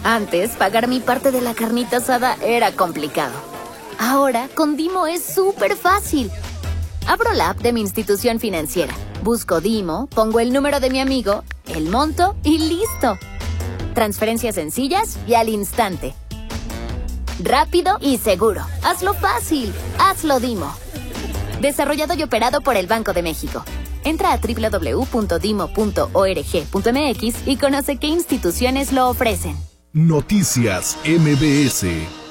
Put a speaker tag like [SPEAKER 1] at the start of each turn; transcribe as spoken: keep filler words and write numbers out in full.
[SPEAKER 1] Antes, pagar mi parte de la carnita asada era complicado. Ahora, con Dimo es súper fácil. Abro la app de mi institución financiera, busco Dimo, pongo el número de mi amigo, el monto y ¡listo! Transferencias sencillas y al instante. Rápido y seguro. Hazlo fácil. Hazlo Dimo. Desarrollado y operado por el Banco de México. Entra a doble u doble u doble u punto dimo punto org punto m x y conoce qué instituciones lo ofrecen.
[SPEAKER 2] Noticias M B S.